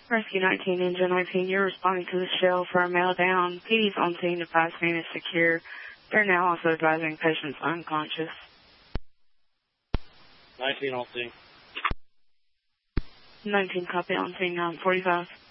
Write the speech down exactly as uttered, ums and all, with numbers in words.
Rescue nineteen, Engine nineteen, you're responding to the shell for a male down. P D's on scene, the fast scene is secure. They're now also advising patients unconscious. nineteen on scene. nineteen, copy on scene, nine forty-five.